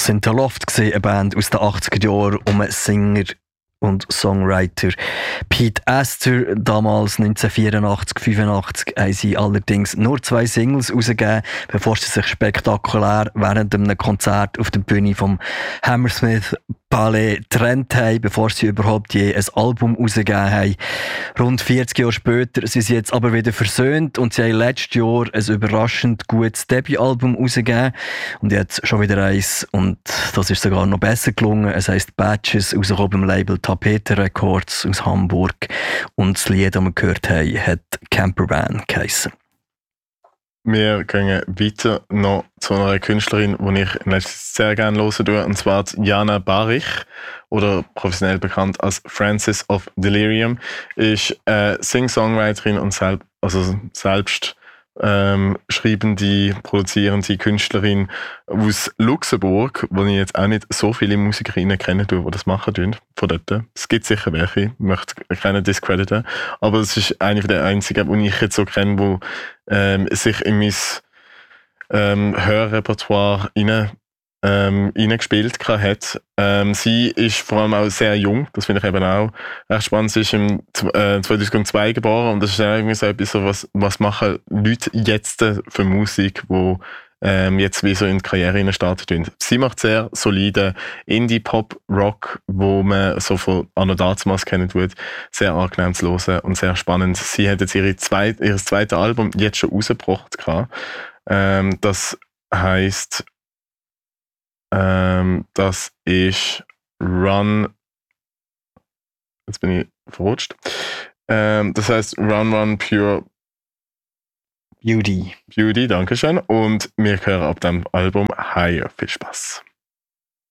Das sind der Loft gesehen, eine Band aus den 80er Jahren um einen Singer und Songwriter Pete Astor. Damals 1984, 85 haben sie allerdings nur 2 Singles rausgegeben, bevor sie sich spektakulär während einem Konzert auf der Bühne vom Hammersmith Palais getrennt haben, bevor sie überhaupt je ein Album rausgegeben haben. Rund 40 Jahre später sind sie jetzt aber wieder versöhnt und sie haben letztes Jahr ein überraschend gutes Debütalbum rausgegeben und jetzt schon wieder eins und das ist sogar noch besser gelungen. Es heisst Batches, rausgekommen beim Label Tapete Records aus Hamburg und das Lied, das wir gehört haben, hat Campervan geheissen. Wir gehen weiter noch zu einer Künstlerin, die ich sehr gerne hören tue, und zwar Jana Barich, oder professionell bekannt als Frances of Delirium, ist Sing-Songwriterin und selbst schreibende, produzierende Künstlerin aus Luxemburg, wo ich jetzt auch nicht so viele Musikerinnen kenne, die das machen von dort. Es gibt sicher welche, ich möchte keine discrediten, aber es ist eine der einzigen, die ich jetzt so kenne, die sich in mein Hörrepertoire reingespielt hat. Sie ist vor allem auch sehr jung, das finde ich eben auch recht spannend. Sie ist im 2002 geboren und das ist irgendwie so etwas, was machen Leute jetzt für Musik, wo jetzt wie so in die Karriere starten. Sie macht sehr solide Indie-Pop-Rock, wo man so von Anno Dazmas kennen tut, sehr angenehm zu hören und sehr spannend. Sie hat jetzt ihr zweites Album jetzt schon rausgebracht. Das heisst, das ist Run. Jetzt bin ich verrutscht. Das heisst Run Pure Beauty. Beauty, danke schön. Und wir hören ab dem Album Higher. Viel Spaß.